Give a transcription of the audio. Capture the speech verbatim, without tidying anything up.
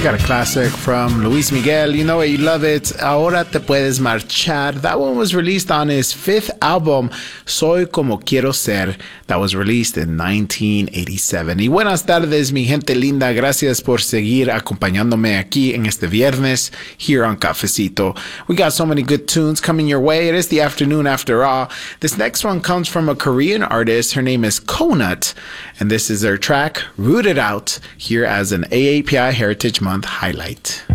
Got a classic from Luis Miguel. You know it, you love it. Ahora te puedes marchar. That one was released on his fifth album, Soy Como Quiero Ser. That was released in nineteen eighty-seven. Y buenas tardes, mi gente linda. Gracias por seguir acompañándome aquí en este viernes here on Cafecito. We got so many good tunes coming your way. It is the afternoon after all. This next one comes from a Korean artist. Her name is Konut, and this is their track, Rooted Out, here as an A A P I Heritage Month highlight.